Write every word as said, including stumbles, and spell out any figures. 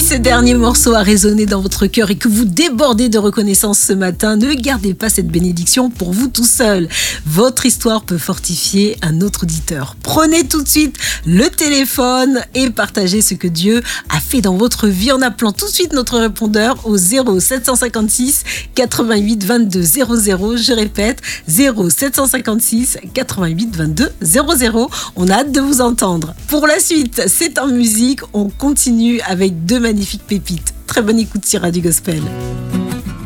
ce dernier morceau a résonné dans votre cœur et que vous débordez de reconnaissance ce matin, ne gardez pas cette bénédiction pour vous tout seul. Votre histoire peut fortifier un autre auditeur. Prenez tout de suite le téléphone et partagez ce que Dieu a fait dans votre vie en appelant tout de suite notre répondeur au zéro sept cent cinquante-six quatre-vingt-huit vingt-deux zéro zéro. Je répète, zéro sept cent cinquante-six quatre-vingt-huit vingt-deux zéro zéro. On a hâte de vous entendre. Pour la suite, c'est en musique. On continue avec deux magnifiques pépites. Très bonne écoute sur Radio Gospel.